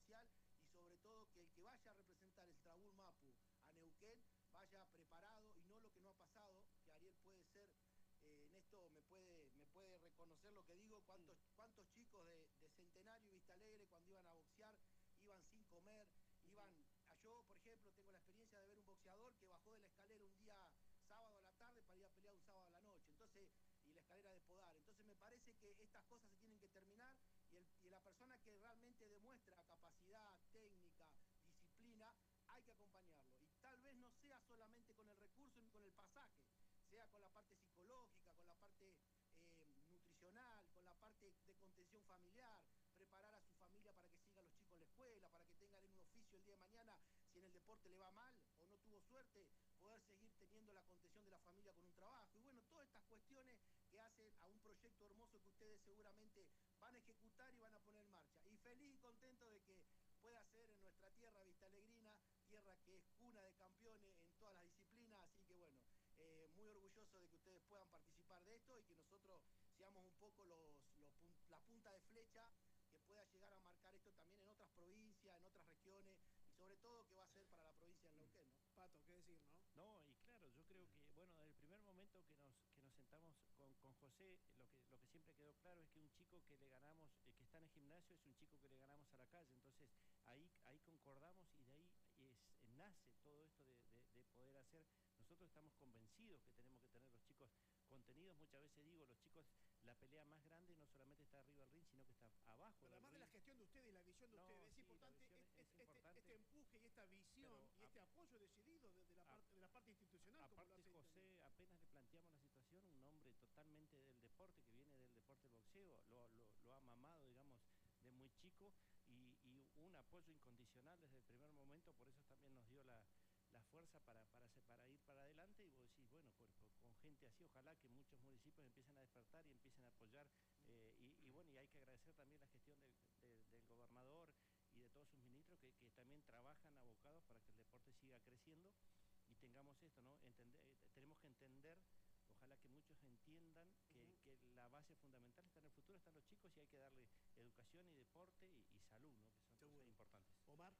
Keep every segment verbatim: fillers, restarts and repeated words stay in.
social y sobre todo que el que vaya a representar el Trabul Mapu a Neuquén vaya preparado y no lo que no ha pasado, que Ariel puede ser, eh, en esto me puede, me puede reconocer lo que digo, cuántos, cuántos chicos de, de Centenario y Vista Alegre cuando iban a boxear iban sin comer, iban, yo por ejemplo tengo la experiencia de ver un boxeador que bajó de la escalera un día sábado a la tarde para ir a pelear un sábado a la noche, entonces, y la escalera de podar, entonces me parece que estas cosas se tienen que terminar y, el, y la persona que realmente demuestra capacidad, técnica, disciplina, hay que acompañarlo, y tal vez no sea solamente con el recurso ni con el pasaje, sea con la parte psicológica, con la parte eh, nutricional, con la parte de contención familiar, preparar a su familia para que sigan los chicos en la escuela, para que tengan en un oficio el día de mañana, si en el deporte le va mal o no tuvo suerte, poder seguir teniendo la contención de la familia con un trabajo. Y bueno, todas estas cuestiones que hacen a un proyecto hermoso que ustedes seguramente van a ejecutar y van a poner en marcha. Y feliz y contento de que pueda ser en nuestra tierra vistalegrina, tierra que es cuna de campeones en todas las disciplinas, así que bueno, eh, muy orgulloso de que ustedes puedan participar de esto y que nosotros seamos un poco los, los la punta de flecha que pueda llegar a marcar esto también en otras provincias, en otras regiones y sobre todo que va a ser para la provincia de Neuquén, ¿no? Pato, ¿qué decir, no? No, y claro, yo creo que, bueno, desde el primer momento que nos, que nos sentamos con, con José, lo que, lo que siempre quedó claro es que un chico que le ganamos, eh, que está en el gimnasio, es un chico que le ganamos a la calle. Entonces, ahí, ahí concordamos y de ahí es, nace todo esto de, de, de poder hacer. Nosotros estamos convencidos que tenemos que tener los chicos contenidos. Muchas veces digo, los chicos, la pelea más grande no solamente está arriba del ring, sino que está abajo Pero del además ring. de la gestión de ustedes y la visión de no, ustedes, es sí, importante, es, es, es, es importante. Este, este empuje y esta visión Pero, y este apoyo decidido desde la, a, parte, de la parte institucional, aparte, como lo hace José, apenas le planteamos la situación, un hombre totalmente del deporte, que viene del deporte del boxeo, lo, lo, lo ha mamado, digamos, de muy chico, y, y un apoyo incondicional desde el primer momento. Por eso también nos dio la, la fuerza para, para, para ir para adelante. Y vos decís, bueno, con, con gente así, ojalá que muchos municipios empiecen a despertar y empiecen a apoyar, eh, y, y bueno, y hay que agradecer también la gestión del, del, del gobernador y de todos sus ministros que, que también trabajan abocados para que el deporte siga creciendo y tengamos esto, ¿no? Entender, tenemos que entender, ojalá que muchos entiendan que, uh-huh. que la base fundamental está en el futuro, están los chicos, y hay que darle educación y deporte y, y salud, ¿no? Que son Seguro. Cosas importantes. Omar,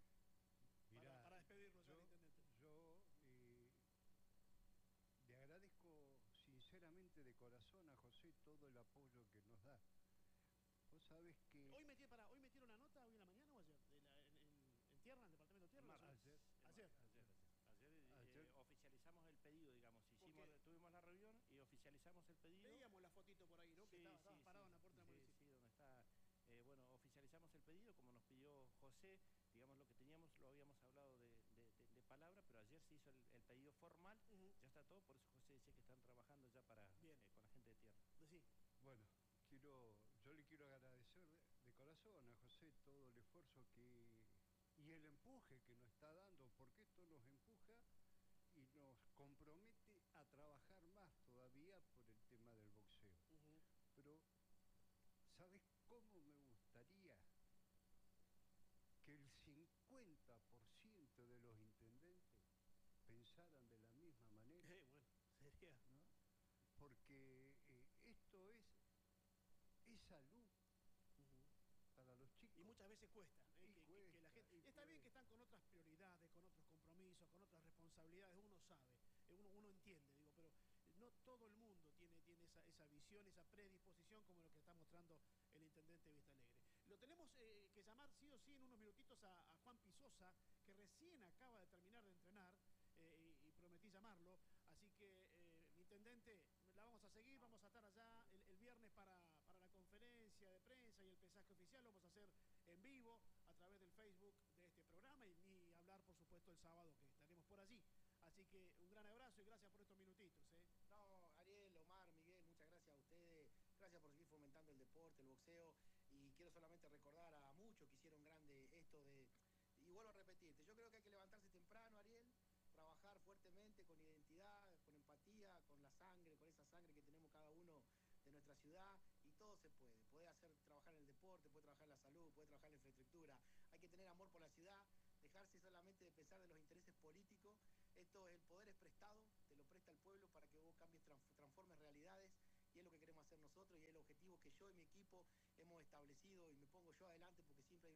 Mirá, para, para despedirnos, yo, intendente. Yo eh, le agradezco sinceramente de corazón a José todo el apoyo que nos da. Vos sabés que... Hoy metí, para, ¿Hoy metieron la nota, hoy en la mañana o ayer? ¿En, en, en, en tierra, en el departamento de tierra? Mar, ayer. Ayer. Ayer, ayer, ayer, ayer. Eh, oficializamos el pedido, digamos. Hicimos, tuvimos la reunión y oficializamos el pedido. Veíamos la fotito por ahí, ¿no? Sí, que estaba, sí, estaba sí, parado sí, en la puerta sí, del municipio. Sí, donde está... Eh, bueno, oficializamos el pedido, como nos pidió José, digamos, lo que teníamos lo habíamos hablado de, de, de, de palabra, pero ayer se hizo el, el pedido formal, uh-huh. Ya está todo, por eso José decía que están trabajando ya para eh, con la gente de tierra. Sí. Bueno, quiero, yo le quiero agradecer de, de corazón a José todo el esfuerzo que y el empuje que nos está dando, porque esto nos empuja y nos compromete a trabajar más todavía por el tema del boxeo. Uh-huh. Pero ¿sabes cómo me gustaría que el cincuenta por ciento de los intendentes pensaran de la misma manera? Eh, bueno, sería, ¿no? Porque eh, esto es, es salud uh-huh. para los chicos. Y muchas veces cuesta, ¿eh? que, cuesta que la gente... Está cuesta. Bien que están con otras prioridades, con otros compromisos, con otras responsabilidades, uno sabe, uno, uno entiende, digo, pero no todo el mundo tiene, tiene esa, esa visión, esa predisposición como lo que está mostrando el intendente de Vista Alegre. Lo tenemos eh, que llamar sí o sí en unos minutitos a, a Juan Pisosa, que recién acaba de terminar de entrenar. Eh, y, y prometí llamarlo, así que eh, intendente, la vamos a seguir, vamos a estar allá el, el viernes para, para la conferencia de prensa y el pesaje oficial, lo vamos a hacer en vivo a través del Facebook de este programa y ni hablar por supuesto el sábado que estaremos por allí, así que un gran abrazo y gracias por estos minutitos. ¿eh? No, Ariel, Omar, Miguel, muchas gracias a ustedes, gracias por seguir fomentando el deporte, el boxeo, y quiero solamente recordar a muchos que hicieron grande esto de, y vuelvo a repetirte, yo creo que hay que levantarse temprano, Ariel, trabajar fuertemente con identidad, con empatía, con la sangre, con esa sangre que tenemos cada uno de nuestra ciudad, y todo se puede. Puede hacer trabajar en el deporte, puede trabajar en la salud, puede trabajar en la infraestructura. Hay que tener amor por la ciudad, dejarse solamente de pensar de los intereses políticos. Esto, el poder es prestado, te lo presta el pueblo para que vos cambies, transformes realidades, y es lo que queremos hacer nosotros, y es el objetivo que yo y mi equipo hemos establecido, y me pongo yo adelante porque siempre hay una conducción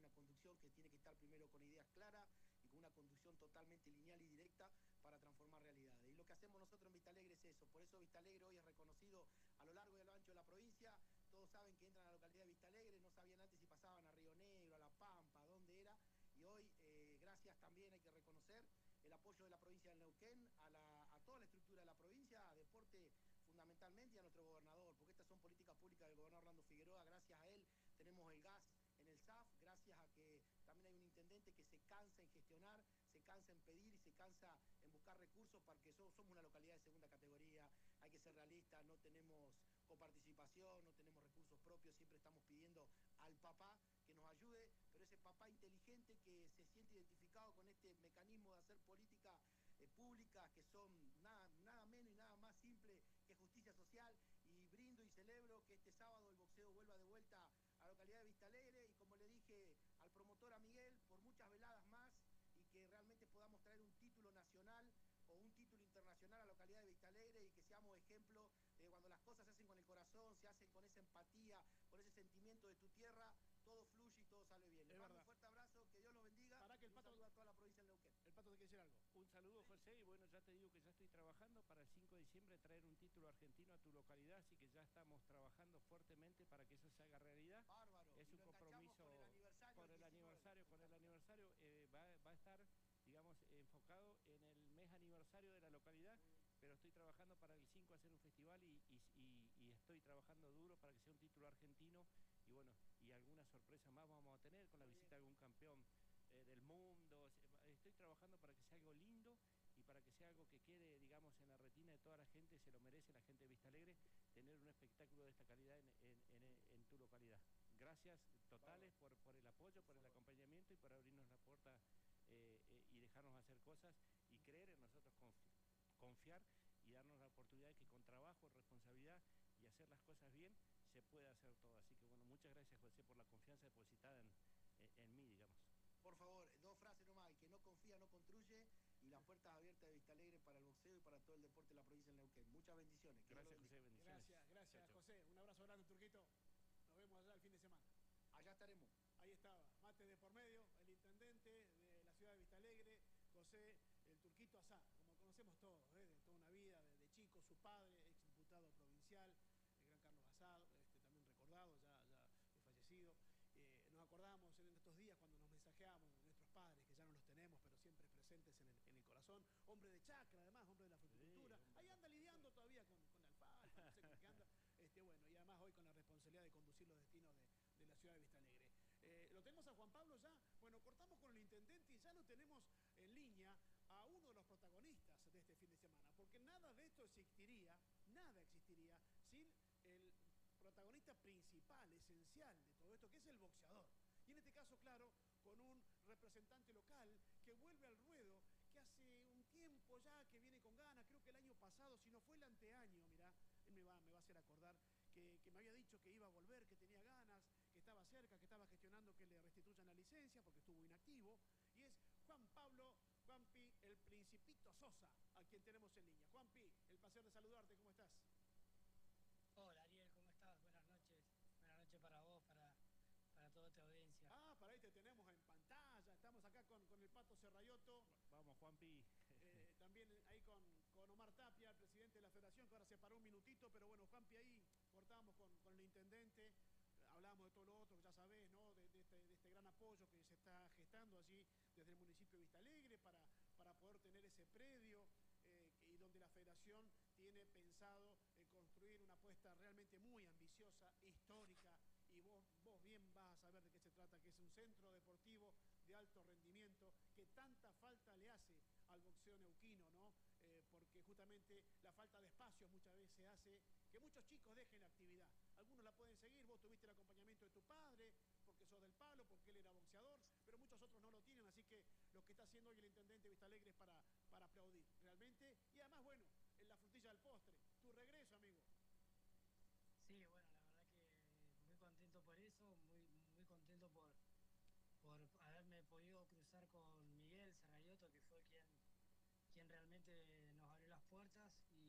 organización que tiene que estar primero con ideas claras y con una conducción totalmente lineal y directa para transformar realidades. Y lo que hacemos nosotros en Vista Alegre es eso. Por eso Vista Alegre hoy es reconocido a lo largo y a lo ancho de la provincia. Todos saben que entran a la localidad de Vista Alegre, no sabían antes si pasaban a Río Negro, a La Pampa, dónde era. Y hoy, eh, gracias también hay que reconocer el apoyo de la provincia del Neuquén, a, la, a toda la estructura de la provincia, a deporte fundamentalmente, y a nuestro gobernador, porque estas son políticas públicas del gobernador Orlando Figueroa. Gracias a él tenemos el gas en el S A F, gracias a que también hay un intendente que se cansa en gestionar, se cansa en pedir y se cansa en buscar recursos, porque somos, somos una localidad de segunda categoría, hay que ser realistas, no tenemos coparticipación, no tenemos recursos propios, siempre estamos pidiendo al papá que nos ayude, pero ese papá inteligente que se siente identificado con este mecanismo de hacer política eh, pública, que son nada, nada menos y nada más simple que justicia social, y brindo y celebro que este sábado el boxeo vuelva de vuelta a la localidad de Vista Alegre, y como le dije al promotor, a Miguel, por muchas veladas más, y que realmente podamos traer un título nacional o un título internacional a la localidad de Vista Alegre, y que seamos ejemplo de cuando las cosas se hacen con el corazón, se hacen con esa empatía, con ese sentimiento de tu tierra, todo fluye y todo sale bien. Les mando un fuerte abrazo, que Dios los bendiga, para que el y un pato, saludo a toda la provincia del Neuquén. El Pato te quiere decir algo. Un saludo, José, y bueno, ya te digo que ya estoy trabajando para el cinco de diciembre traer un título argentino a tu localidad, así que ya estamos trabajando fuertemente para que eso se haga realidad. Bárbaro. Es y un compromiso con el aniversario, con el aniversario, con el aniversario eh, va, va a estar, digamos, enfocado en el mes aniversario de la localidad, pero estoy trabajando para el cinco hacer un festival y, y, y, y estoy trabajando duro para que sea un título argentino, y bueno, y alguna sorpresa más vamos a tener con la visita de algún campeón eh, del mundo. Estoy trabajando para que sea algo lindo y para que sea algo que quede, digamos, en la retina de toda la gente. Se lo merece la gente de Vista Alegre tener un espectáculo de esta calidad en, en, en, en tu localidad. Gracias totales por, por el apoyo, por el acompañamiento y por abrirnos la puerta eh, eh, y dejarnos hacer cosas y creer en nosotros, confi confiar y darnos la oportunidad de que con trabajo, responsabilidad y hacer las cosas bien se puede hacer todo. Así que bueno, muchas gracias, José, por la confianza depositada en, en, en mí, digamos. Por favor, dos frases nomás: el que no confía no construye, y las puertas abiertas de Vista Alegre para el boxeo y para todo el deporte de la provincia del Neuquén. Muchas bendiciones. Gracias, José, bendiciones. Gracias, gracias, chau, chau. José. Un abrazo grande, Turquito. Nos vemos allá el fin de semana. Allá estaremos. Ahí estaba, mate de por medio, el intendente de la ciudad de Vista Alegre, José el Turquito Azar, como conocemos todos, ¿eh? De toda una vida, de, de chico, su padre, ex diputado provincial, el gran Carlos Azar, este, también recordado, ya, ya fallecido. Eh, nos acordamos en estos días cuando nos mensajeamos de nuestros padres, que ya no los tenemos, pero siempre presentes en el, en el corazón. Hombre de chacra, además, hombre de la fruticultura. Sí, ahí anda lidiando todavía con, con la alfalfa, no sé con qué anda. Este, bueno, y además hoy con la responsabilidad de conducir los destinos de, de la ciudad de Vista Alegre. Eh, ¿Lo tenemos a Juan Pablo ya? Bueno, cortamos con el intendente y ya lo tenemos en línea a uno de los protagonistas de este fin de semana, porque nada de esto existiría, nada existiría sin el protagonista principal, esencial de todo esto, que es el boxeador. Y en este caso, claro, con un representante local que vuelve al ruedo, que hace un tiempo ya que viene con ganas, creo que el año pasado, si no fue el anteaño, mirá, él me va, me va a hacer acordar que, que me había dicho que iba a volver, que tenía ganas, que estaba cerca, que estaba gestionando que le restituyan la licencia porque estuvo inactivo, y es Juan Pablo Juanpi, el Principito Sosa, a quien tenemos en línea. Juanpi, el placer de saludarte, ¿cómo estás? Hola Ariel, ¿cómo estás? Buenas noches. Buenas noches para vos, para, para toda tu audiencia. Ah, para ahí te tenemos en pantalla. Estamos acá con, con el Pato Serrayoto. Vamos, Juanpi. Eh, también ahí con, con Omar Tapia, el presidente de la federación, que ahora se paró un minutito, pero bueno, Juanpi, ahí cortábamos con, con el intendente. Hablábamos de todo lo otro, ya sabés, ¿no? De, de, este, de este gran apoyo que se está gestando allí desde el municipio de Vista Alegre para, para poder tener ese predio. Eh, y donde la federación tiene pensado eh, construir una apuesta realmente muy ambiciosa, histórica, y vos, vos bien vas a saber de qué se trata, que es un centro deportivo de alto rendimiento que tanta falta le hace al boxeo neuquino, ¿no? Eh, porque justamente la falta de espacios muchas veces hace que muchos chicos dejen la actividad. Algunos la pueden seguir, vos tuviste el acompañamiento de tu padre, porque sos del palo, porque él era boxeador, pero muchos otros no lo tienen, así que lo que está haciendo hoy el intendente de Vista Alegre es para, para aplaudir, realmente. Y además, bueno, en la frutilla del postre, tu regreso, amigo. Sí, bueno, la verdad que muy contento por eso, muy, muy contento por, por haberme podido cruzar con Miguel Serrayoto, que fue quien, quien realmente nos abrió las puertas, y,